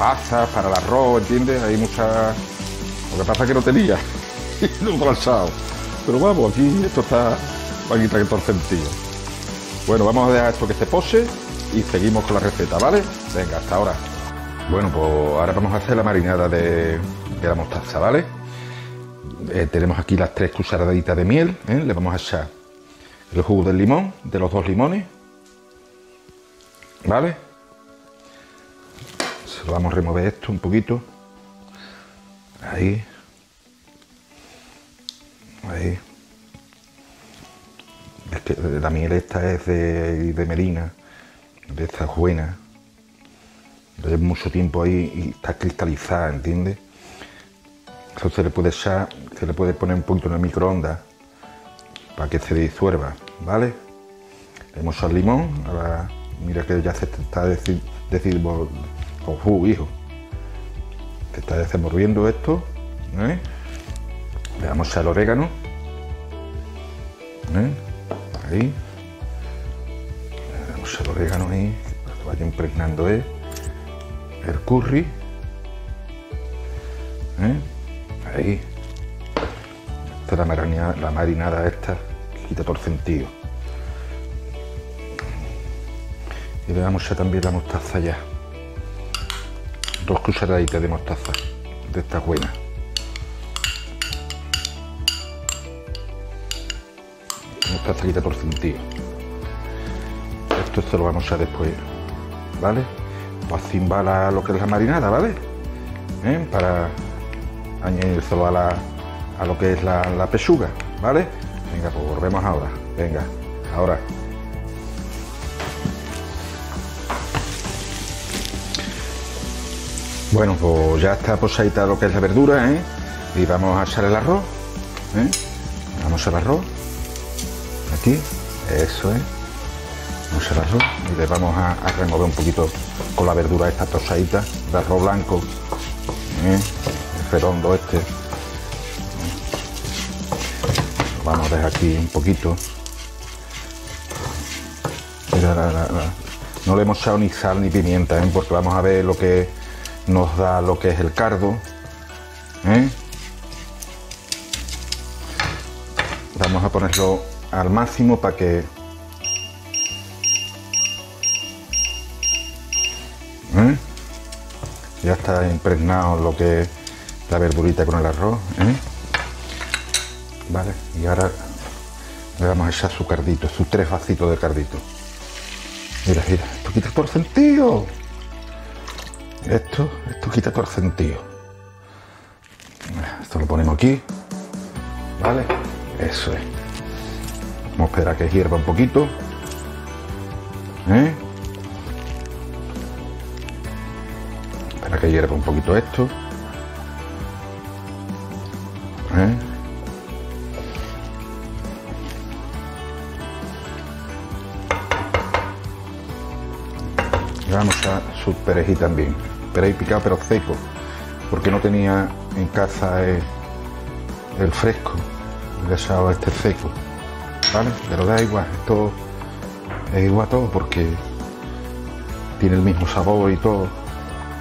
pasas, para el arroz, ¿entiendes? Hay muchas... Lo que pasa es que no tenía y lo he planchado. Pero vamos, aquí esto está vaguita que torcentillo. Bueno, vamos a dejar esto que se pose y seguimos con la receta, ¿vale? Venga, hasta ahora. Bueno, pues ahora vamos a hacer la marinada de la mostaza, ¿vale? Tenemos aquí las 3 cucharaditas de miel, ¿eh? Le vamos a echar el jugo del limón, de los 2 limones, ¿vale? Se lo vamos a remover esto un poquito. Ahí. Ahí. Es que la miel esta es de Medina, de esta buena. Lleva mucho tiempo ahí y está cristalizada, ¿entiendes? Eso se le puede echar, se le puede poner un poquito en el microondas para que se disuelva, ¿vale? Le hemos echado el limón, ahora mira que ya se está hijo. Se está desenvolviendo esto, ¿eh? Le vamos a echar el orégano, ¿eh? Ahí. Le damos el orégano ahí, para que vaya impregnando, ¿eh? El curry, ¿eh? Ahí. Esta es la marinada esta, que quita todo el sentido. Y le damos ya también la mostaza ya. 2 cucharaditas de mostaza, de esta buena. La mostaza quita todo el sentido. Esto se lo vamos a echar después, ¿vale? Pues así va lo que es la marinada, ¿vale? Para añadírselo a lo que es la pechuga, ¿vale? Venga, pues volvemos ahora. Venga, ahora. Bueno, pues ya está posadita lo que es la verdura, ¿eh? Y vamos a echar el arroz, ¿eh? Vamos a echar el arroz. Aquí, eso es. Vamos a echar el arroz y le vamos a remover un poquito con la verdura esta tosadita de arroz blanco, ¿eh? El redondo este. Lo vamos a dejar aquí un poquito. Mira, no le hemos echado ni sal ni pimienta, ¿eh? Porque vamos a ver lo que nos da lo que es el cardo, ¿eh? Vamos a ponerlo al máximo para que ya está impregnado lo que es la verdurita con el arroz, ¿eh? Vale, y ahora le vamos a echar su cardito, sus 3 vasitos de cardito. Mira, mira, esto quita todo el sentido. Esto quita todo el sentido. Esto lo ponemos aquí, ¿vale? Eso es. Vamos a esperar a que hierva un poquito, ¿eh? Espera que hierva un poquito esto, ¿eh? Y vamos a su perejil también. Perejil picado pero seco, porque no tenía en casa el fresco, le he echado este seco, ¿vale? Pero da igual, esto es igual todo porque tiene el mismo sabor y todo.